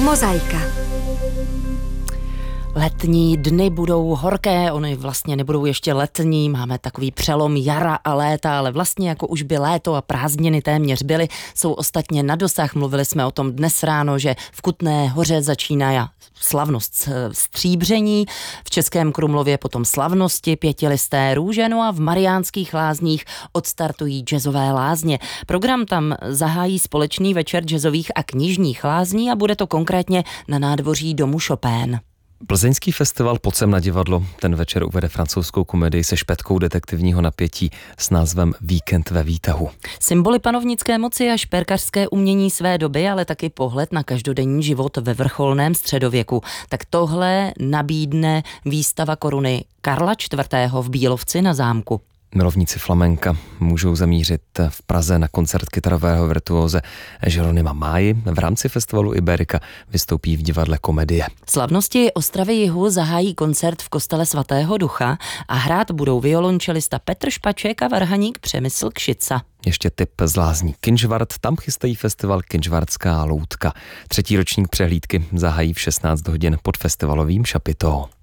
Mozaika. Letní dny budou horké, ony vlastně nebudou ještě letní, máme takový přelom jara a léta, ale vlastně jako už by léto a prázdniny téměř byly, jsou ostatně na dosah. Mluvili jsme o tom dnes ráno, že v Kutné Hoře začíná slavnost stříbření, v Českém Krumlově potom slavnosti pětilisté růže, no a v Mariánských Lázních odstartují jazzové lázně. Program tam zahájí společný večer jazzových a knižních lázní a bude to konkrétně na nádvoří domu Chopin. Plzeňský festival Pojď sem na divadlo ten večer uvede francouzskou komedii se špetkou detektivního napětí s názvem Víkend ve výtahu. Symboly panovnické moci a šperkařské umění své doby, ale taky pohled na každodenní život ve vrcholném středověku. Tak tohle nabídne výstava koruny Karla IV. V Bílovci na zámku. Milovníci flamenka můžou zamířit v Praze na koncert kytarového virtuóze Jeronima Máji. V rámci festivalu Iberika vystoupí v divadle Komedie. Slavnosti Ostravy Jihu zahájí koncert v kostele svatého Ducha a hrát budou violončelista Petr Špaček a varhaník Přemysl Kšica. Ještě tip z lázní Kynžvart, tam chystají festival Kynžvartská loutka. 3. ročník přehlídky zahájí v 16 hodin pod festivalovým šapitó.